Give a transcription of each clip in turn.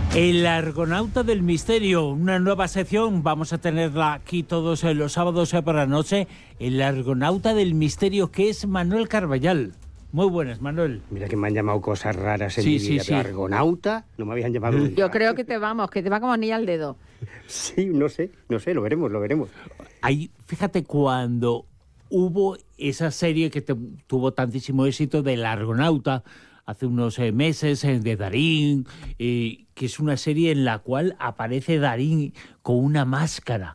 El Argonauta del Misterio, una nueva sección, vamos a tenerla aquí todos los sábados por la noche. El Argonauta del Misterio, que es Manuel Carballal. Muy buenas, Manuel. Mira que me han llamado cosas raras en mi vida. Sí. Argonauta, no me habían llamado nunca. Yo creo que te va como anilla al dedo. Sí, no sé, lo veremos. Ahí, fíjate, cuando hubo esa serie que tuvo tantísimo éxito del Argonauta, hace unos meses, de Darín, que es una serie en la cual aparece Darín con una máscara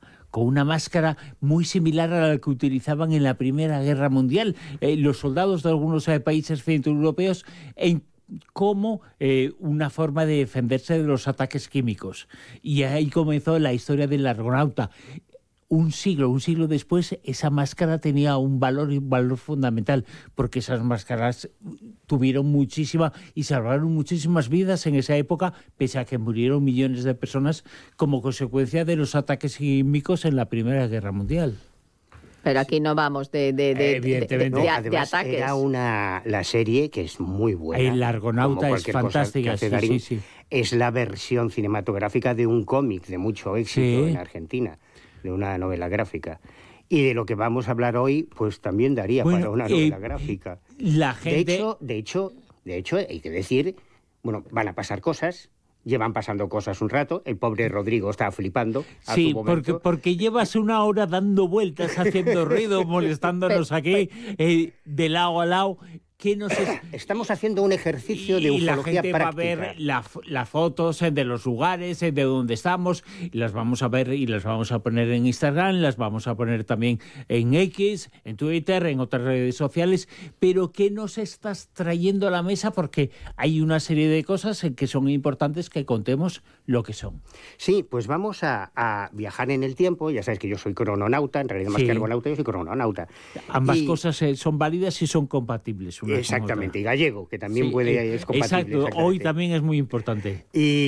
muy similar a la que utilizaban en la Primera Guerra Mundial los soldados de algunos países centroeuropeos como una forma de defenderse de los ataques químicos. Y ahí comenzó la historia del Argonauta. Un siglo después, esa máscara tenía un valor fundamental, porque esas máscaras tuvieron muchísima y salvaron muchísimas vidas en esa época, pese a que murieron millones de personas como consecuencia de los ataques químicos en la Primera Guerra Mundial. Pero aquí no vamos de ataques. Era la serie, que es muy buena. El Argonauta es fantástica. Sí. Es la versión cinematográfica de un cómic de mucho éxito en Argentina, de una novela gráfica. Y de lo que vamos a hablar hoy, pues también daría para una novela gráfica. La gente... De hecho, hay que decir, bueno, van a pasar cosas, llevan pasando cosas un rato, el pobre Rodrigo está flipando. Sí, porque llevas una hora dando vueltas, haciendo ruido, molestándonos aquí, de lado a lado. Estamos haciendo un ejercicio de ufología práctica. Y la gente va a ver las fotos de los lugares, de donde estamos, y las vamos a ver y las vamos a poner en Instagram, las vamos a poner también en X, en Twitter, en otras redes sociales. Pero ¿qué nos estás trayendo a la mesa? Porque hay una serie de cosas que son importantes que contemos lo que son. Sí, pues vamos a viajar en el tiempo. Ya sabes que yo soy crononauta, en realidad más que argonauta, yo soy crononauta. Ambas cosas son válidas y son compatibles. Exactamente, y gallego, que también es compatible. Exacto, hoy también es muy importante.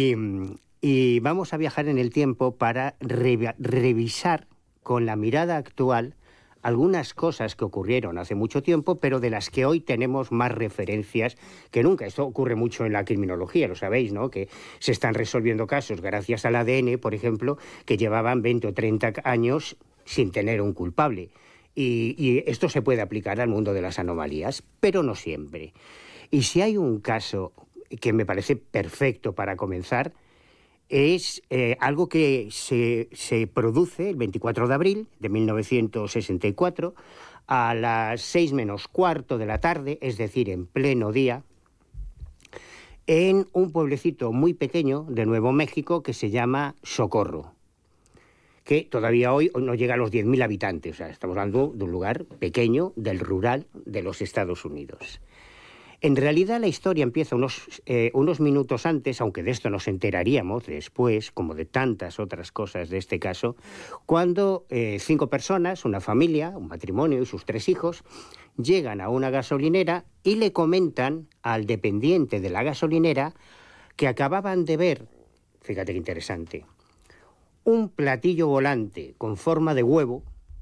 Y vamos a viajar en el tiempo para revisar con la mirada actual algunas cosas que ocurrieron hace mucho tiempo, pero de las que hoy tenemos más referencias que nunca. Esto ocurre mucho en la criminología, lo sabéis, ¿no? Que se están resolviendo casos gracias al ADN, por ejemplo, que llevaban 20 o 30 años sin tener un culpable. Y esto se puede aplicar al mundo de las anomalías, pero no siempre. Y si hay un caso que me parece perfecto para comenzar, es algo que se produce el 24 de abril de 1964 a las 6 menos cuarto de la tarde, es decir, en pleno día, en un pueblecito muy pequeño de Nuevo México que se llama Socorro, que todavía hoy no llega a los 10.000 habitantes. O sea, estamos hablando de un lugar pequeño, del rural de los Estados Unidos. En realidad la historia empieza unos minutos antes, aunque de esto nos enteraríamos después, como de tantas otras cosas de este caso, cuando 5 personas, una familia, un matrimonio y sus 3 hijos, llegan a una gasolinera y le comentan al dependiente de la gasolinera que acababan de ver, fíjate qué interesante, un platillo volante con forma de huevo,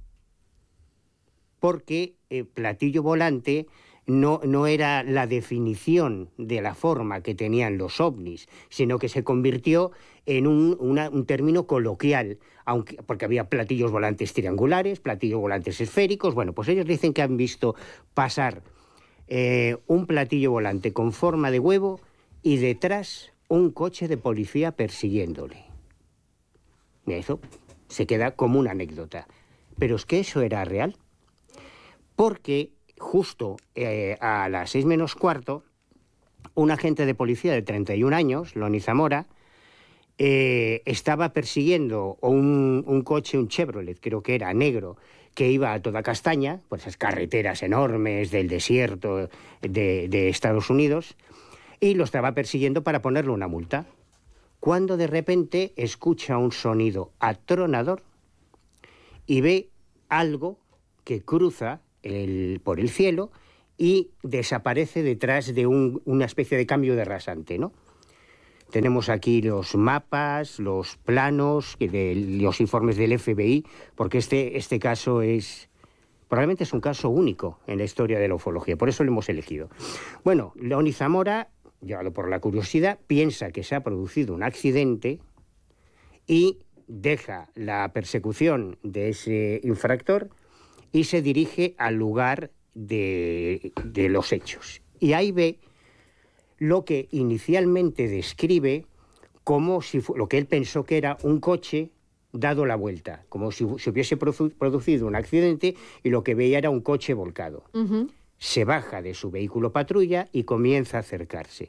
porque el platillo volante no era la definición de la forma que tenían los ovnis, sino que se convirtió en un término coloquial, porque había platillos volantes triangulares, platillos volantes esféricos. Bueno, pues ellos dicen que han visto pasar un platillo volante con forma de huevo y detrás un coche de policía persiguiéndole. Eso se queda como una anécdota. Pero es que eso era real. Porque justo a las 6 menos cuarto, un agente de policía de 31 años, Loni Zamora, estaba persiguiendo un coche, un Chevrolet, creo que era negro, que iba a toda castaña, por esas carreteras enormes del desierto de Estados Unidos, y lo estaba persiguiendo para ponerle una multa, cuando de repente escucha un sonido atronador y ve algo que cruza por el cielo y desaparece detrás de una especie de cambio de rasante, ¿no? Tenemos aquí los mapas, los planos, los informes del FBI, porque este caso probablemente es un caso único en la historia de la ufología, por eso lo hemos elegido. Bueno, Loni Zamora llevado por la curiosidad, piensa que se ha producido un accidente y deja la persecución de ese infractor y se dirige al lugar de los hechos. Y ahí ve lo que inicialmente describe como si lo que él pensó que era un coche dado la vuelta, como si se hubiese producido un accidente y lo que veía era un coche volcado. Uh-huh. Se baja de su vehículo patrulla y comienza a acercarse.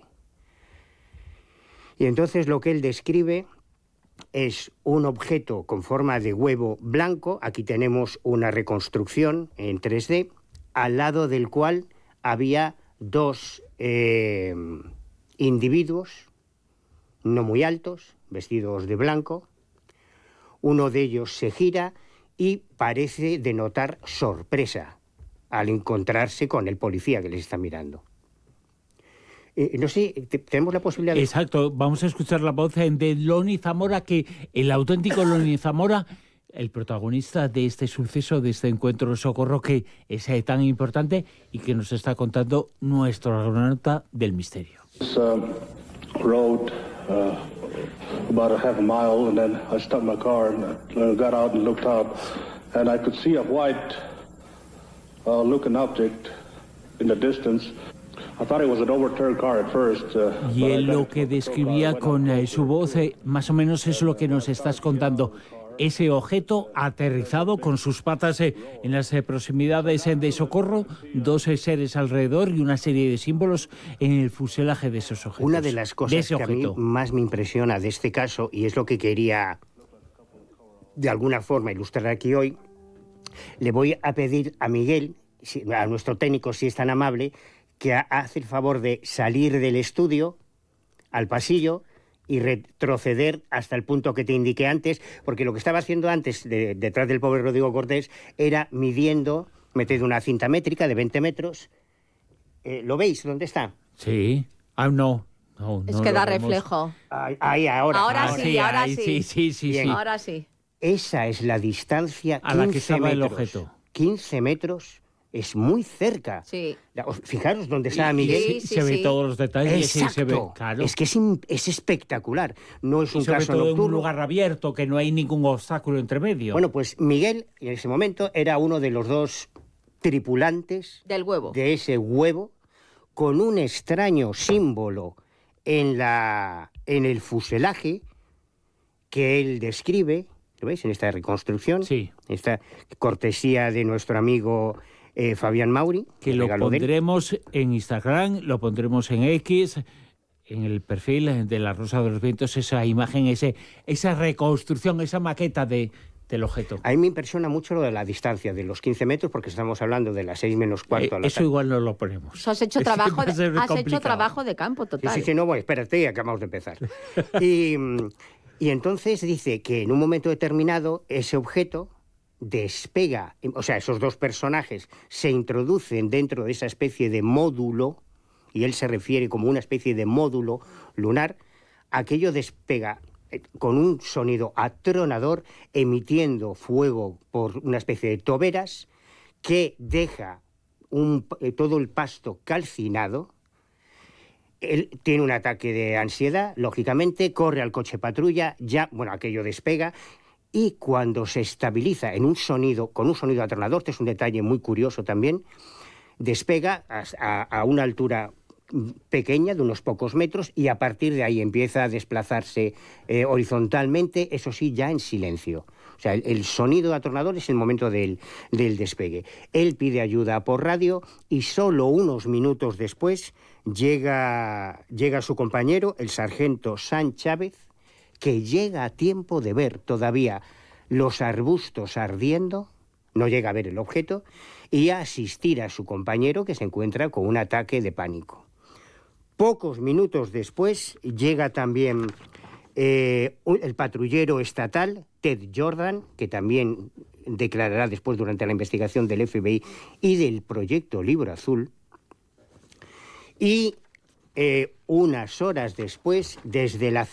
Y entonces lo que él describe es un objeto con forma de huevo blanco. Aquí tenemos una reconstrucción en 3D, al lado del cual había dos individuos no muy altos, vestidos de blanco. Uno de ellos se gira y parece denotar sorpresa al encontrarse con el policía que les está mirando. No sé, tenemos la posibilidad de... Exacto, vamos a escuchar la voz de Loni Zamora, que el auténtico Loni Zamora, el protagonista de este suceso, de este encuentro de socorro que es tan importante y que nos está contando nuestro astronauta del misterio. Road about a half a mile, and then I stopped my car and got out and looked up, and I could see a white looking object in the distance. I thought it was an overturned car at first. Y él lo que describía con su voz, más o menos es lo que nos estás contando. Ese objeto aterrizado con sus patas en las proximidades de socorro, dos seres alrededor y una serie de símbolos en el fuselaje de esos objetos. Una de las cosas que a mí más me impresiona de este caso, y es lo que quería de alguna forma ilustrar aquí hoy, le voy a pedir a Miguel, a nuestro técnico, si es tan amable, que hace el favor de salir del estudio al pasillo y retroceder hasta el punto que te indiqué antes, porque lo que estaba haciendo antes, detrás del pobre Rodrigo Cortés, era midiendo, metiendo una cinta métrica de 20 metros. ¿Lo veis? ¿Dónde está? Sí. Ah, no. Es que da reflejo. Ahí, ahora. Ahora sí. Sí. Ahora sí. Esa es la distancia a la que estaba el objeto. 15 metros. Es muy cerca. Sí. Fijaros dónde está Miguel. Se ve todos los detalles. Exacto. Se ve, claro. Es que es espectacular. No es un caso todo nocturno. en un lugar abierto, que no hay ningún obstáculo entre medio. Bueno, pues Miguel, en ese momento, era uno de los dos tripulantes del huevo. De ese huevo, con un extraño símbolo en el fuselaje que él describe. ¿Lo veis? En esta reconstrucción. Sí. Esta cortesía de nuestro amigo Fabián Mauri. Que lo pondremos en Instagram, lo pondremos en X, en el perfil de La Rosa de los Vientos, esa imagen, esa reconstrucción, esa maqueta del objeto. A mí me impresiona mucho lo de la distancia, de los 15 metros, porque estamos hablando de las 6 menos cuarto. Eso igual no lo ponemos. Eso has hecho trabajo de campo total. Sí, no, bueno, espérate, acabamos de empezar. Y entonces dice que en un momento determinado ese objeto despega, o sea, esos dos personajes se introducen dentro de esa especie de módulo, y él se refiere como una especie de módulo lunar. Aquello despega con un sonido atronador, emitiendo fuego por una especie de toberas que deja todo el pasto calcinado. Él tiene un ataque de ansiedad, lógicamente, corre al coche patrulla, aquello despega, y cuando se estabiliza con un sonido atronador, este es un detalle muy curioso también, despega a una altura pequeña, de unos pocos metros, y a partir de ahí empieza a desplazarse horizontalmente, eso sí, ya en silencio. O sea, el sonido atronador es el momento del despegue. Él pide ayuda por radio y solo unos minutos después llega su compañero, el sargento San Chávez, que llega a tiempo de ver todavía los arbustos ardiendo, no llega a ver el objeto, y a asistir a su compañero, que se encuentra con un ataque de pánico. Pocos minutos después llega también el patrullero estatal, Ted Jordan, que también declarará después durante la investigación del FBI y del proyecto Libro Azul. Y unas horas después, desde la